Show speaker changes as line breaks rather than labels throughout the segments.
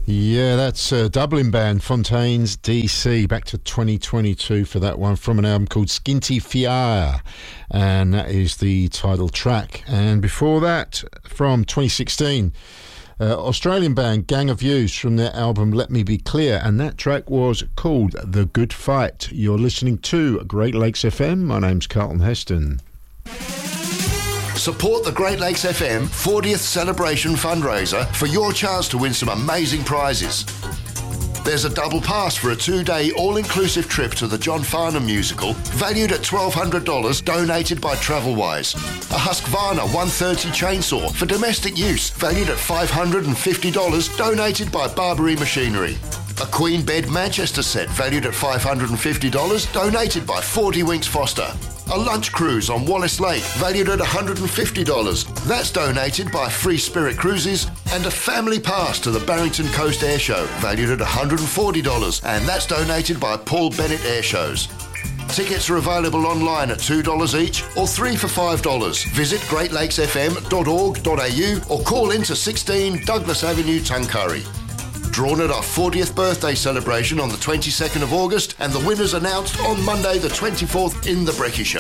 Yeah, that's Dublin band Fontaines DC, back to 2022 for that one, from an album called Scinti Fiar, and that is the title track. And before that, from 2016, Australian band Gang of Youths, from their album Let Me Be Clear, and that track was called The Good Fight. You're listening to Great Lakes FM. My name's Carlton Heston.
Support the Great Lakes FM 40th Celebration fundraiser for your chance to win some amazing prizes. There's a double pass for a 2-day all-inclusive trip to the John Farnham musical, valued at $1,200, donated by Travelwise. A Husqvarna 130 chainsaw for domestic use, valued at $550, donated by Barbary Machinery. A Queen Bed Manchester set, valued at $550, donated by 40 Winks Foster. A lunch cruise on Wallace Lake, valued at $150. That's donated by Free Spirit Cruises. And a family pass to the Barrington Coast Air Show, valued at $140. And that's donated by Paul Bennett Air Shows. Tickets are available online at $2 each or 3 for $5. Visit greatlakesfm.org.au or call into 16 Douglas Avenue, Tuncurry. Drawn at our 40th birthday celebration on the 22nd of August, and the winners announced on Monday the 24th in The Brekkie Show.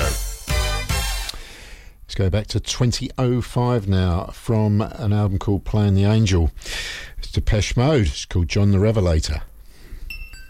Let's go back to 2005 now, from an album called Playing the Angel. It's Depeche Mode. It's called John the Revelator.